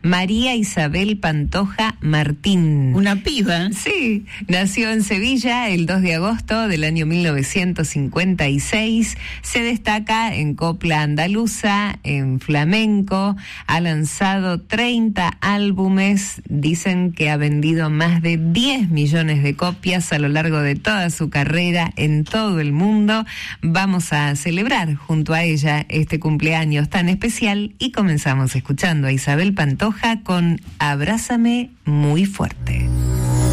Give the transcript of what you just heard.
María Isabel Pantoja Martín. Una piba. Sí, nació en Sevilla el 2 de agosto del año 1956. Se destaca en copla andaluza, en flamenco. Ha lanzado 30 álbumes. Dicen que ha vendido más de 10 millones de copias a lo largo de toda su carrera en todo el mundo. Vamos a celebrar junto a ella este cumpleaños tan especial y comenzamos escuchando a Isabel Pantoja con Abrázame muy fuerte.